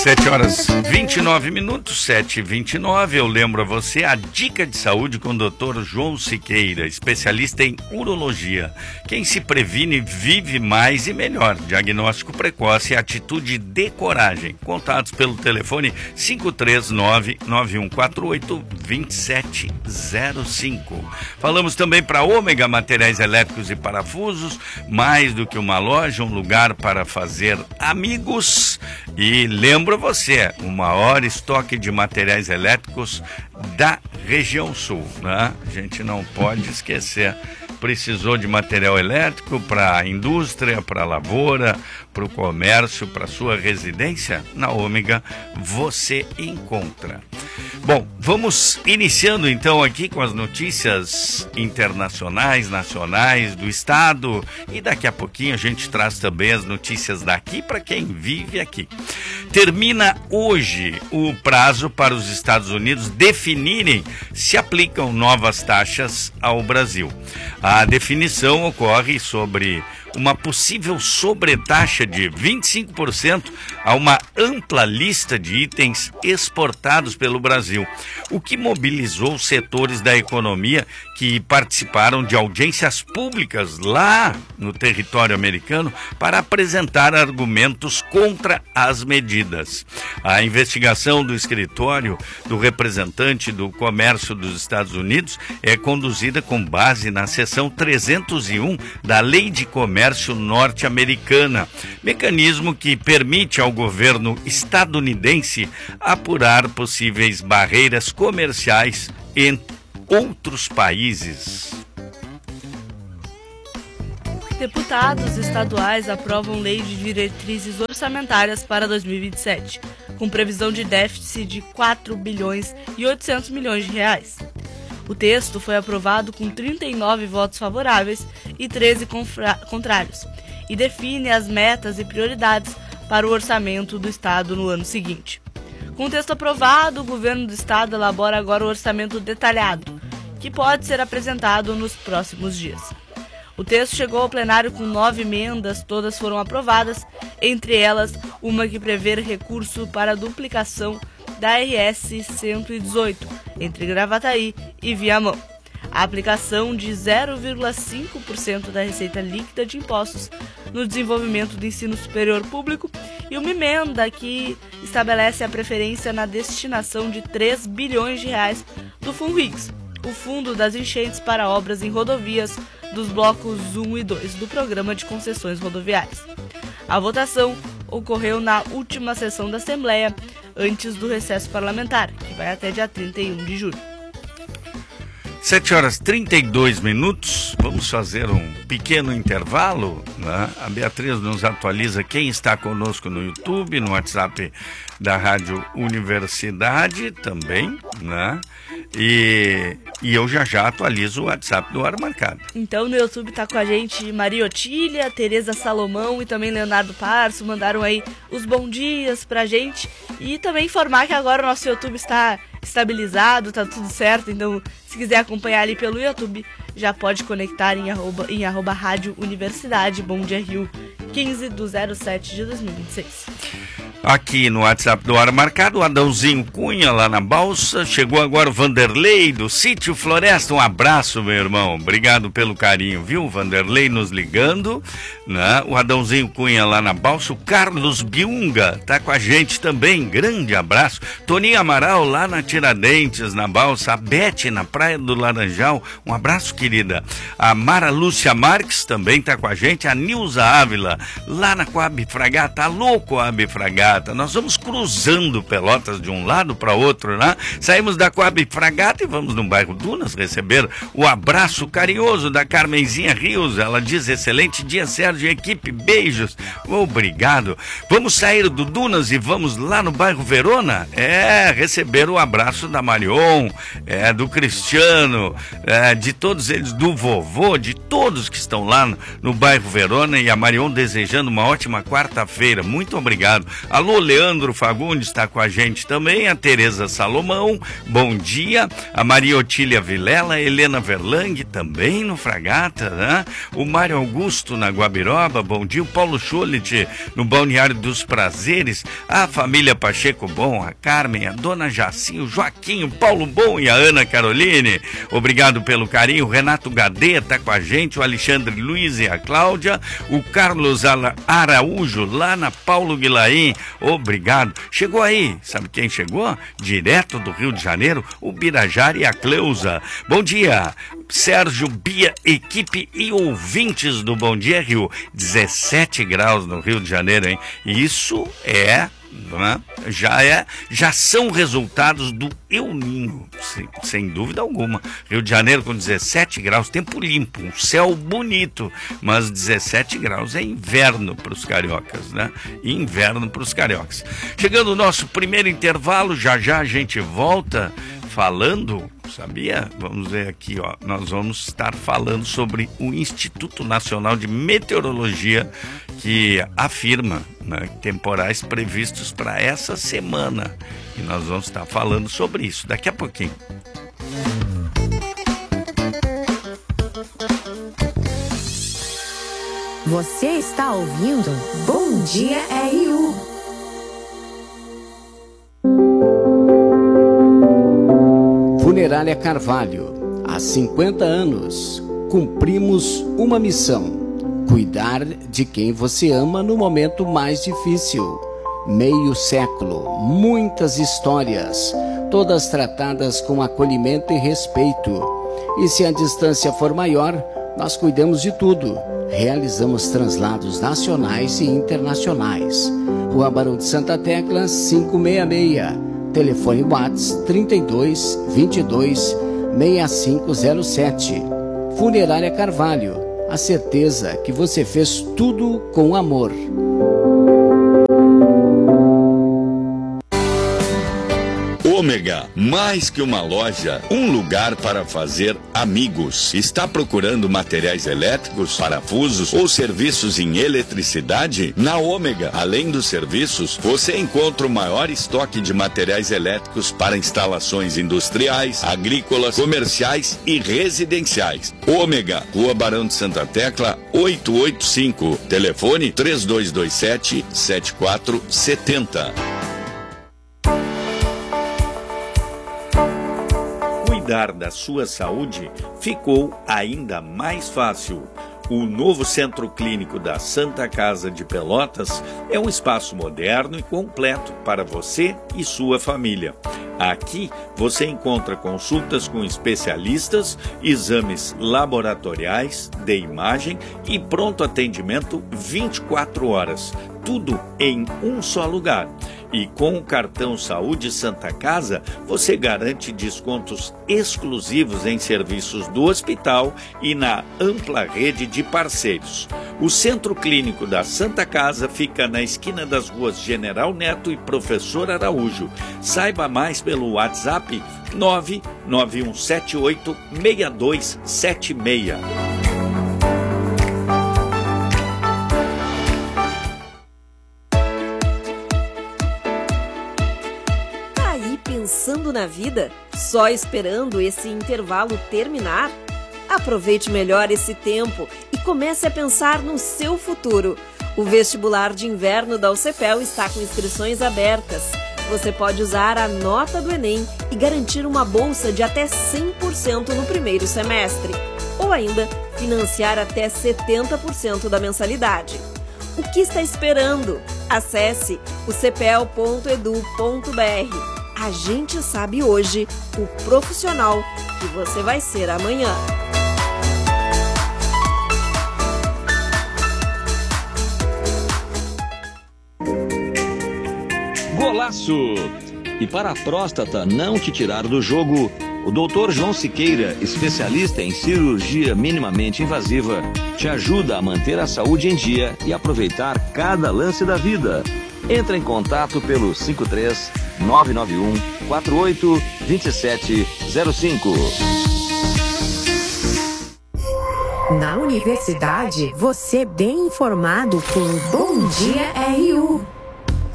7h29, 7h29. Eu lembro a você a dica de saúde com o Dr. João Siqueira, especialista em urologia. Quem se previne vive mais e melhor. Diagnóstico precoce e atitude de coragem. Contatos pelo telefone 539-9148-2705. Falamos também para Ômega Materiais Elétricos e Parafusos, mais do que uma loja, um lugar para fazer amigos. E lembro você, o maior estoque de materiais elétricos da região sul, né? A gente não pode esquecer. Precisou de material elétrico para a indústria, para a lavoura, para o comércio, para a sua residência? Na Ômega você encontra. Bom, vamos iniciando então aqui com as notícias internacionais, nacionais, do estado, e daqui a pouquinho a gente traz também as notícias daqui para quem vive aqui. Termina hoje o prazo para os Estados Unidos definirem se aplicam novas taxas ao Brasil. A definição ocorre sobre uma possível sobretaxa de 25% a uma ampla lista de itens exportados pelo Brasil, o que mobilizou setores da economia que participaram de audiências públicas lá no território americano para apresentar argumentos contra as medidas. A investigação do escritório do representante do comércio dos Estados Unidos é conduzida com base na seção 301 da Lei de Comércio norte-americana, mecanismo que permite ao governo estadunidense apurar possíveis barreiras comerciais em outros países. Deputados estaduais aprovam lei de diretrizes orçamentárias para 2027, com previsão de déficit de 4 bilhões e 800 milhões de reais. O texto foi aprovado com 39 votos favoráveis e 13 contrários e define as metas e prioridades para o orçamento do Estado no ano seguinte. Com o texto aprovado, o governo do Estado elabora agora o orçamento detalhado, que pode ser apresentado nos próximos dias. O texto chegou ao plenário com 9 emendas, todas foram aprovadas, entre elas uma que prevê recurso para a duplicação da RS 118, entre Gravataí e Viamão. A aplicação de 0,5% da receita líquida de impostos no desenvolvimento do ensino superior público e uma emenda que estabelece a preferência na destinação de 3 bilhões de reais do FUNRIGS, o Fundo das Enchentes para obras em rodovias dos blocos 1 e 2 do Programa de Concessões Rodoviárias. A votação ocorreu na última sessão da Assembleia, antes do recesso parlamentar, que vai até dia 31 de julho. 7h32, vamos fazer um pequeno intervalo, né? A Beatriz nos atualiza quem está conosco no YouTube, no WhatsApp da Rádio Universidade também, né? E eu já atualizo o WhatsApp do Hora Marcada. Então no YouTube tá com a gente Maria Otília, Tereza Salomão e também Leonardo Parso, mandaram aí os bom dias pra gente e também informar que agora o nosso YouTube está estabilizado, tá tudo certo, então se quiser acompanhar ali pelo YouTube, já pode conectar em arroba Rádio Universidade, Bom Dia Rio, 15/07 de 2026. Aqui no WhatsApp do Hora Marcado, o Adãozinho Cunha lá na Balsa, chegou agora o Vanderlei do Sítio Floresta, um abraço meu irmão, obrigado pelo carinho, viu? Vanderlei nos ligando, né? O Adãozinho Cunha lá na Balsa, o Carlos Biunga tá com a gente também, grande abraço, Toninho Amaral lá na Tiradentes, na Balsa, a Bete na Praia do Laranjal, um abraço querida, a Mara Lúcia Marques também tá com a gente, a Nilza Ávila lá na Coab Fragata, alô Coab Fragata, nós vamos cruzando Pelotas de um lado para outro, né? Saímos da Coab Fragata e vamos no bairro Dunas receber o abraço carinhoso da Carmenzinha Rios. Ela diz: excelente dia, Sérgio e equipe, beijos, obrigado. Vamos sair do Dunas e vamos lá no bairro Verona, receber o abraço da Marion, do Cristiano, de todos eles, do vovô, de todos que estão lá no bairro Verona, e a Marion desejando uma ótima quarta-feira, muito obrigado. Alô, Leandro Fagundes está com a gente também, a Tereza Salomão, bom dia. A Maria Otília Vilela, Helena Verlang também no Fragata, né? O Mário Augusto na Guabiroba, bom dia. O Paulo Scholit no Balneário dos Prazeres, a família Pacheco Bom, a Carmen, a Dona Jacinho, o Joaquim, o Paulo Bom e a Ana Caroline, obrigado pelo carinho. O Renato Gadê está com a gente, o Alexandre Luiz e a Cláudia, o Carlos Araújo lá na Paulo Guilaim, obrigado. Chegou aí, sabe quem chegou? Direto do Rio de Janeiro, o Birajara e a Cleusa. Bom dia, Sérgio, Bia, equipe e ouvintes do Bom Dia Rio. 17 graus no Rio de Janeiro, hein? Isso já são resultados do El Niño, sem dúvida alguma. Rio de Janeiro com 17 graus, tempo limpo, um céu bonito, mas 17 graus é inverno para os cariocas, né? Inverno para os cariocas. Chegando o nosso primeiro intervalo, já a gente volta falando, sabia? Vamos ver aqui, ó. Nós vamos estar falando sobre o Instituto Nacional de Meteorologia, que afirma, né, temporais previstos para essa semana. E nós vamos estar falando sobre isso daqui a pouquinho. Você está ouvindo Bom Dia RU. Funerária Carvalho, há 50 anos, cumprimos uma missão: cuidar de quem você ama no momento mais difícil. Meio século, muitas histórias, todas tratadas com acolhimento e respeito. E se a distância for maior, nós cuidamos de tudo. Realizamos translados nacionais e internacionais. Rua Barão de Santa Tecla, 566. Telefone WhatsApp 32 22 6507. Funerária Carvalho, a certeza que você fez tudo com amor. Ômega, mais que uma loja, um lugar para fazer amigos. Está procurando materiais elétricos, parafusos ou serviços em eletricidade? Na Ômega, além dos serviços, você encontra o maior estoque de materiais elétricos para instalações industriais, agrícolas, comerciais e residenciais. Ômega, Rua Barão de Santa Tecla, 885. Telefone 3227-7470. Cuidar da sua saúde ficou ainda mais fácil. O novo Centro Clínico da Santa Casa de Pelotas é um espaço moderno e completo para você e sua família. Aqui você encontra consultas com especialistas, exames laboratoriais, de imagem e pronto atendimento 24 horas. Tudo em um só lugar. E com o cartão Saúde Santa Casa, você garante descontos exclusivos em serviços do hospital e na ampla rede de parceiros. O Centro Clínico da Santa Casa fica na esquina das ruas General Neto e Professor Araújo. Saiba mais pelo WhatsApp 991786276. Pensando na vida, só esperando esse intervalo terminar? Aproveite melhor esse tempo e comece a pensar no seu futuro. O vestibular de inverno da UCPEL está com inscrições abertas. Você pode usar a nota do Enem e garantir uma bolsa de até 100% no primeiro semestre. Ou ainda, financiar até 70% da mensalidade. O que está esperando? Acesse ucpel.edu.br. A gente sabe hoje o profissional que você vai ser amanhã. Golaço! E para a próstata não te tirar do jogo, o Dr. João Siqueira, especialista em cirurgia minimamente invasiva, te ajuda a manter a saúde em dia e aproveitar cada lance da vida. Entra em contato pelo 53 991 48 2705. Na universidade, você bem informado com Bom Dia RU.